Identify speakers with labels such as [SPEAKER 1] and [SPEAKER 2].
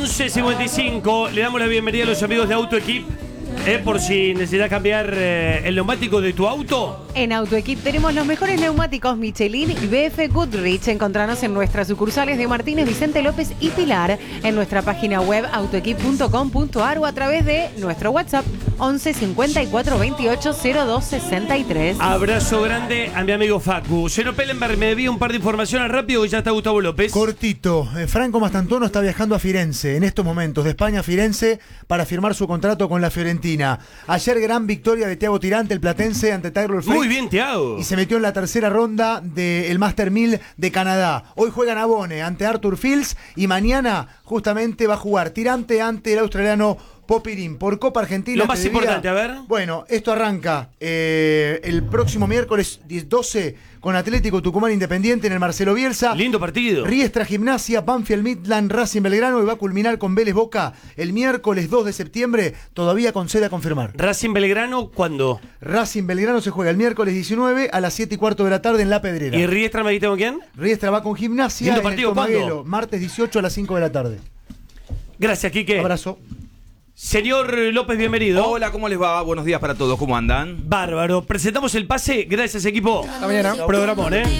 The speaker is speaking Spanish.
[SPEAKER 1] 11:55, le damos la bienvenida a los amigos de AutoEquip. Por si necesitas cambiar el neumático de tu auto.
[SPEAKER 2] En AutoEquip tenemos los mejores neumáticos Michelin y BF Goodrich. Encontranos en nuestras sucursales de Martínez, Vicente López y Pilar, en nuestra página web autoequip.com.ar o a través de nuestro WhatsApp 11 54 28 02 63.
[SPEAKER 1] Abrazo grande a mi amigo Facu. Señor Pellenberg, me envía un par de informaciones rápido que ya está Gustavo López.
[SPEAKER 3] Cortito. Franco Mastantuono está viajando a Firenze en estos momentos, de España a Firenze, para firmar su contrato con la Fiorentina. Ayer gran victoria de Thiago Tirante, el platense, ante Taylor Fritz.
[SPEAKER 1] Muy bien, Thiago.
[SPEAKER 3] Y se metió en la tercera ronda del Master 1000 de Canadá. Hoy juega Nabone ante Arthur Fields y mañana justamente va a jugar Tirante ante el australiano Popirín por Copa Argentina.
[SPEAKER 1] Lo más importante, a ver.
[SPEAKER 3] Bueno, esto arranca el próximo miércoles 12 con Atlético Tucumán Independiente en el Marcelo Bielsa.
[SPEAKER 1] Lindo partido.
[SPEAKER 3] Riestra Gimnasia, Banfield Midland, Racing Belgrano, y va a culminar con Vélez Boca el miércoles 2 de septiembre, todavía con sede a confirmar.
[SPEAKER 1] Racing Belgrano, ¿cuándo?
[SPEAKER 3] Racing Belgrano se juega el miércoles 19 a las 7:15 de la tarde en La Pedrera.
[SPEAKER 1] ¿Y Riestra me dijiste con quién?
[SPEAKER 3] Riestra va con Gimnasia.
[SPEAKER 1] Lindo partido,
[SPEAKER 3] en el Tomaguelo,
[SPEAKER 1] ¿cuándo?
[SPEAKER 3] martes 18 a las 5 de la tarde.
[SPEAKER 1] Gracias, Quique.
[SPEAKER 3] Abrazo.
[SPEAKER 1] Señor López, bienvenido.
[SPEAKER 4] Hola, ¿cómo les va? Buenos días para todos, ¿cómo andan?
[SPEAKER 1] Bárbaro. Presentamos el pase. Gracias, equipo.
[SPEAKER 5] Hasta mañana.
[SPEAKER 1] Programón,